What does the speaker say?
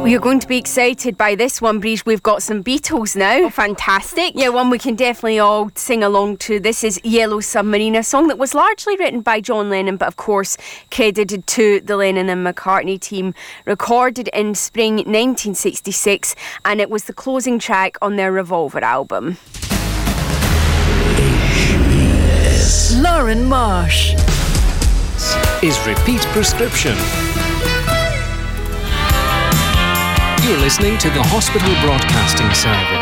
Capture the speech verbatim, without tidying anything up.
Well, you're going to be excited by this one, Breeze. We've got some Beatles now. Oh, fantastic. Yeah, one we can definitely all sing along to. This is Yellow Submarine, a song that was largely written by John Lennon, but of course credited to the Lennon and McCartney team. Recorded in spring nineteen sixty-six, and it was the closing track on their Revolver album. Lauren Marsh is Repeat Prescription. You're listening to the Hospital Broadcasting Service.